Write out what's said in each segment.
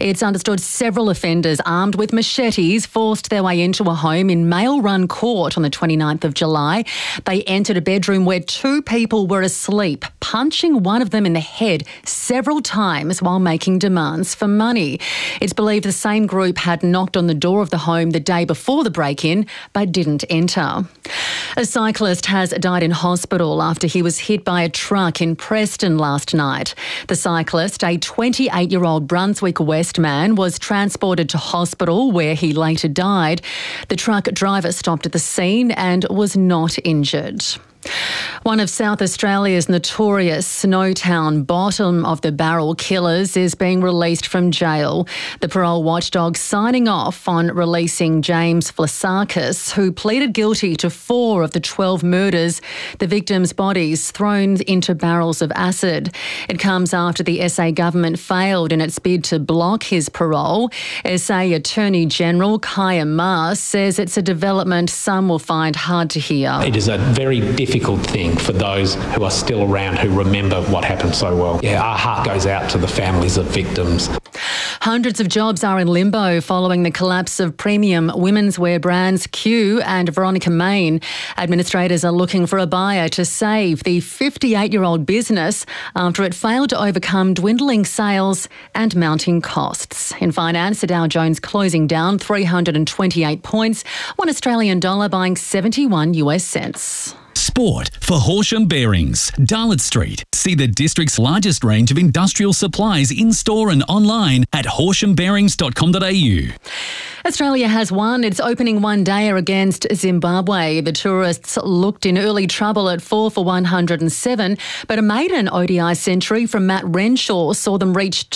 It's understood several offenders armed with machetes forced their way into a home in Mail Run Court on the 29th of July. They entered a bedroom where two people were asleep, punching one of them in the head several times while making demands for money. It's believed the same group had knocked on the door of the home the day before the break-in but didn't enter. A cyclist has died in hospital after he was hit by a truck in Preston last night. The cyclist, a 28-year-old Brunswick West man, was transported to hospital where he later died. The truck driver stopped at the scene and was not injured. One of South Australia's notorious Snowtown bottom-of-the-barrel killers is being released from jail. The parole watchdog signing off on releasing James Flasakis, who pleaded guilty to 4 of the 12 murders, the victims' bodies thrown into barrels of acid. It comes after the SA government failed in its bid to block his parole. SA Attorney General Kaya Maas says it's a development some will find hard to hear. It is a very difficult thing for those who are still around who remember what happened so well. Our heart goes out to the families of victims. Hundreds of jobs are in limbo following the collapse of premium women's wear brands Q and Veronica Main. Administrators are looking for a buyer to save the 58-year-old business after it failed to overcome dwindling sales and mounting costs. In finance, the Dow Jones closing down 328 points, one Australian dollar buying 71 US cents. Sport for Horsham Bearings, Darlot Street. See the district's largest range of industrial supplies in-store and online at horshambearings.com.au. Australia has won its opening one-dayer against Zimbabwe. The tourists looked in early trouble at 4 for 107, but a maiden ODI century from Matt Renshaw saw them reach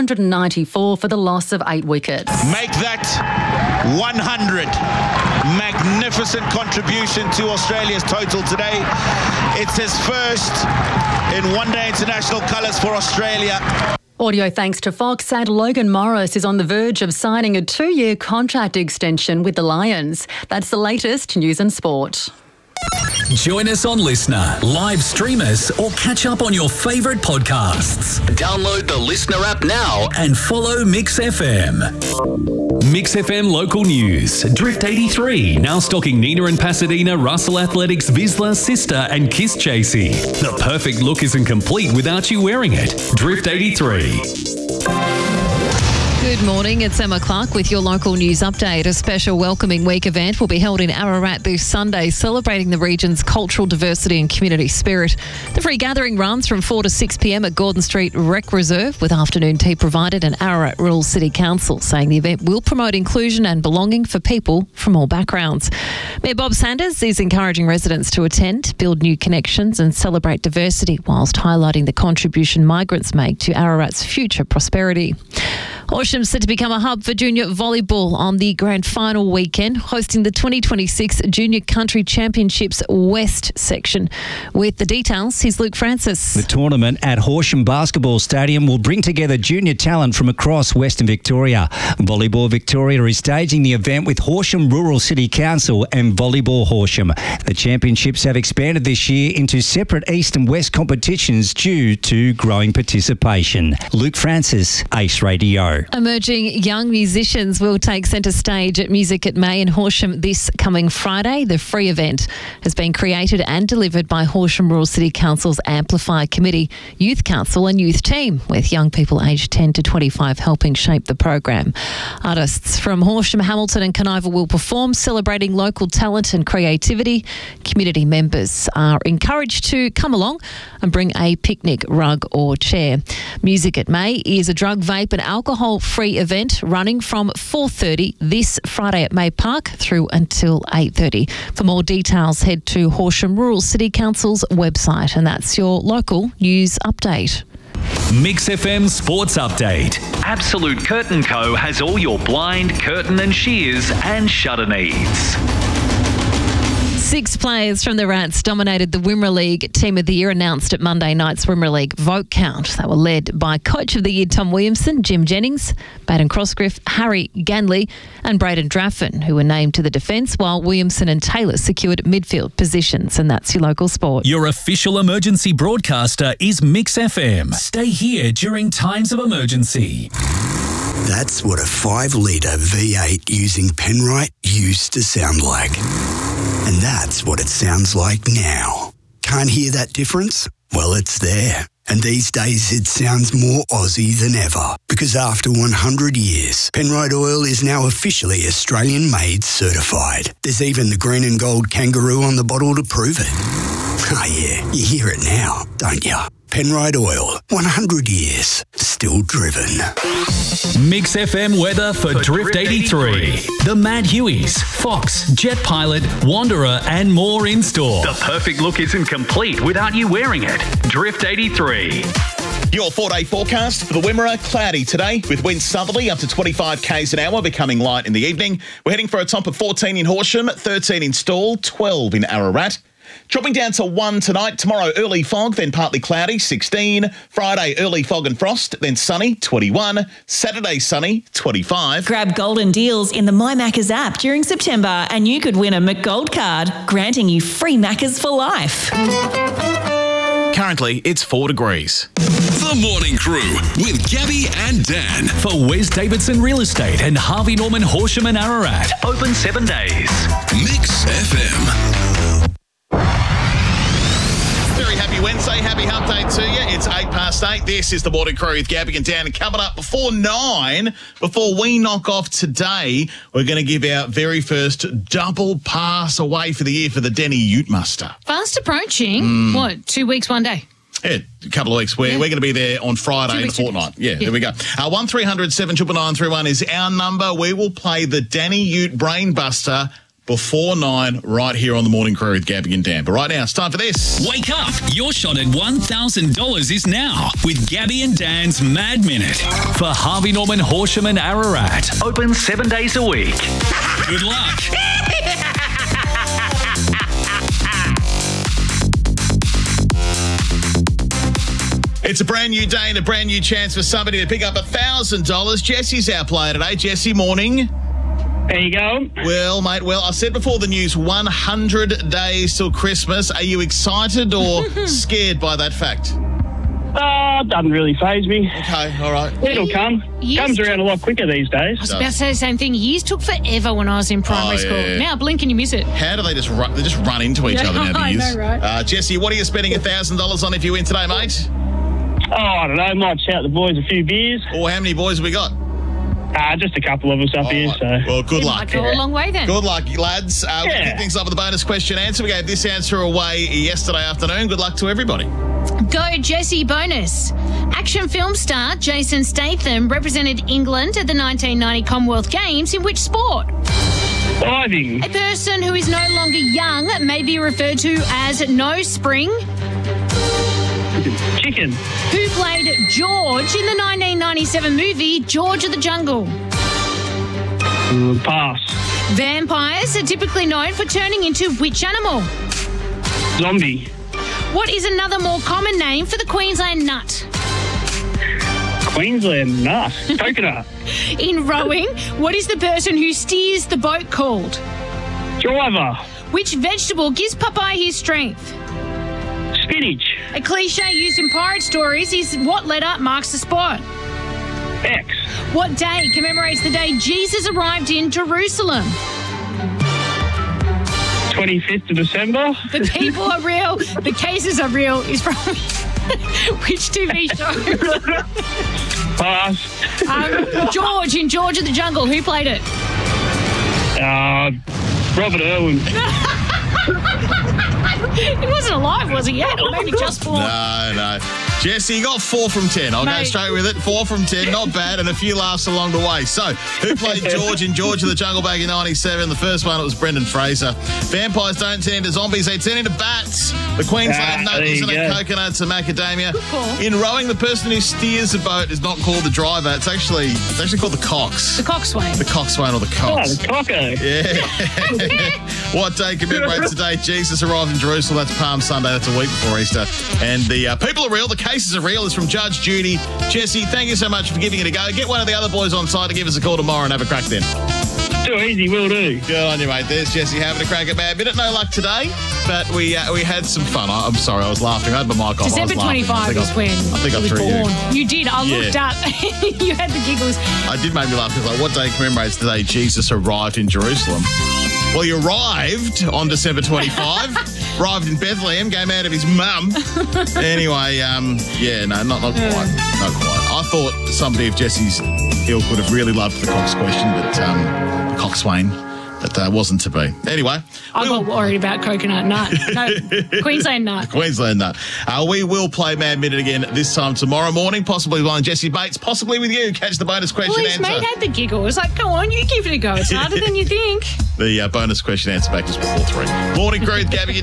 294 for the loss of 8 wickets. Make that 100. Magnificent contribution to Australia's total today. It's his first in one-day international colours for Australia. Audio thanks to Fox. And Logan Morris is on the verge of signing a 2-year contract extension with the Lions. That's the latest news and sport. Join us on Listener, live stream us, or catch up on your favourite podcasts. Download the Listener app now and follow Mix FM. Mix FM local news. Drift 83 now stocking Nina and Pasadena, Russell Athletics, Vizsla, Sister and Kiss Chasey. The perfect look isn't complete without you wearing it. Drift 83. Good morning, it's Emma Clark with your local news update. A special Welcoming Week event will be held in Ararat this Sunday, celebrating the region's cultural diversity and community spirit. The free gathering runs from 4 to 6 p.m. at Gordon Street Rec Reserve, with afternoon tea provided, and Ararat Rural City Council saying the event will promote inclusion and belonging for people from all backgrounds. Mayor Bob Sanders is encouraging residents to attend, build new connections and celebrate diversity, whilst highlighting the contribution migrants make to Ararat's future prosperity. Horsham's set to become a hub for junior volleyball on the grand final weekend, hosting the 2026 Junior Country Championships West section. With the details, here's Luke Francis. The tournament at Horsham Basketball Stadium will bring together junior talent from across Western Victoria. Volleyball Victoria is staging the event with Horsham Rural City Council and Volleyball Horsham. The championships have expanded this year into separate East and West competitions due to growing participation. Luke Francis, Ace Radio. Emerging young musicians will take centre stage at Music at May in Horsham this coming Friday. The free event has been created and delivered by Horsham Rural City Council's Amplify Committee, Youth Council and Youth Team, with young people aged 10 to 25 helping shape the program. Artists from Horsham, Hamilton and Kaniva will perform, celebrating local talent and creativity. Community members are encouraged to come along and bring a picnic rug or chair. Music at May is a drug, vape and alcohol-free event running from 4:30 this Friday at May Park through until 8:30. For more details, head to Horsham Rural City Council's website, and that's your local news update. Mix FM Sports Update. Absolute Curtain Co. has all your blind, curtain and shears and shutter needs. 6 players from the Rats dominated the Wimmera League Team of the Year announced at Monday night's Wimmera League vote count. They were led by Coach of the Year Tom Williamson, Jim Jennings, Baden Crossgriff, Harry Ganley and Braden Draffin, who were named to the defence, while Williamson and Taylor secured midfield positions. And that's your local sport. Your official emergency broadcaster is Mix FM. Stay here during times of emergency. That's what a 5-litre V8 using Penrite used to sound like. And that's what it sounds like now. Can't hear that difference? Well, it's there. And these days it sounds more Aussie than ever. Because after 100 years, Penrite Oil is now officially Australian-made certified. There's even the green and gold kangaroo on the bottle to prove it. Oh yeah, you hear it now, don't you? Penrite Oil, 100 years, still driven. Mix FM weather for Drift 83. The Mad Hueys, Fox, Jet Pilot, Wanderer and more in store. The perfect look isn't complete without you wearing it. Drift 83. Your 4-day forecast for the Wimmera, cloudy today with winds southerly up to 25 k's an hour, becoming light in the evening. We're heading for a top of 14 in Horsham, 13 in Stawell, 12 in Ararat. Dropping down to 1 tonight. Tomorrow, early fog, then partly cloudy, 16. Friday, early fog and frost, then sunny, 21. Saturday, sunny, 25. Grab golden deals in the My Maccas app during September and you could win a McGold card, granting you free Maccas for life. Currently, it's 4 degrees. The Morning Crew with Gabby and Dan for Wes Davidson Real Estate and Harvey Norman Horsham and Ararat. Open 7 days. Mix FM. Very happy Wednesday. Happy hump day to you. It's 8:08. This is the Morning Crew with Gabby and Dan. And coming up before 9, before we knock off today, we're going to give our very first double pass away for the year for the Denny Ute Muster. Fast approaching. What, 2 weeks, 1 day? Yeah, a couple of weeks. We're going to be there on Friday in a fortnight. Yeah, there we go. 1300 79931 is our number. We will play the Danny Ute Brainbuster before 9 right here on the Morning Crew with Gabby and Dan. But right now, it's time for this. Wake up. Your shot at $1,000 is now with Gabby and Dan's Mad Minute for Harvey Norman Horsham and Ararat. Open 7 days a week. Good luck. It's a brand new day and a brand new chance for somebody to pick up $1,000. Jesse's our player today. Jesse, morning. How you going? Well, mate, I said before the news, 100 days till Christmas. Are you excited or scared by that fact? Doesn't really faze me. Okay, all right. It'll come. Comes around a lot quicker these days. I was about to say the same thing. Years took forever when I was in primary school. Yeah. Now blink and you miss it. How do they just run? They just run into each other now. I know, right? Jesse, what are you spending $1,000 on if you win today, mate? Oh, I don't know. Might shout the boys a few beers. Or how many boys have we got? Just a couple of us up here. So. Well, good luck. Might go a long way then. Good luck, lads. We'll kick things up with a bonus question answer. We gave this answer away yesterday afternoon. Good luck to everybody. Go Jesse bonus. Action film star Jason Statham represented England at the 1990 Commonwealth Games in which sport? Diving. A person who is no longer young may be referred to as no spring. Chicken. Who played George in the 1997 movie George of the Jungle? Pass. Vampires are typically known for turning into which animal? Zombie. What is another more common name for the Queensland nut? Queensland nut. Coconut. In rowing, what is the person who steers the boat called? Driver. Which vegetable gives Popeye his strength? Spinach. A cliche used in pirate stories is what letter marks the spot? X. What day commemorates the day Jesus arrived in Jerusalem? 25th of December. The people are real, the cases are real is from which TV show? Pass. George in George of the Jungle. Who played it? Robert Irwin. He wasn't alive, was he yet? Or maybe just born? No. Jesse, you got 4 from 10. I'll go straight with it. 4 from 10, not bad, and a few laughs along the way. So, who played George in George of the Jungle back in 97? The first one, it was Brendan Fraser. Vampires don't turn into zombies, they turn into bats. The Queensland nut is in a coconuts and macadamia. In rowing, the person who steers a boat is not called the driver. It's actually called the cox. The coxswain. The coxswain or the cox. Oh, the cocko. Yeah. What day commemorates today? Jesus arrived in Jerusalem. That's Palm Sunday. That's a week before Easter. And the people are real. The cases are real. Is from Judge Judy. Jesse, thank you so much for giving it a go. Get one of the other boys on site to give us a call tomorrow and have a crack then. Too easy, will do. Good on you, mate. There's Jesse having a crack at Bad Minute. No luck today, but we had some fun. I'm sorry, I was laughing. I had my mic off. December 25 is when he was born. You did. I looked up. You had the giggles. I did make me laugh because, what day commemorates the day Jesus arrived in Jerusalem? Well, he arrived on December 25. Arrived in Bethlehem, came out of his mum. Anyway, not quite. Not quite. I thought somebody of Jesse's ilk would have really loved the Cox question, but the Coxswain, that wasn't to be. Anyway. I got worried about coconut nut. No, Queensland nut. Queensland nut. We will play Mad Minute again this time tomorrow morning, possibly with Jesse Bates, possibly with you. Catch the bonus question Well, his answer. mate had the giggles. Like, go on, you give it a go. It's harder than you think. The bonus question answer back just before 3. Morning crew, Gabby and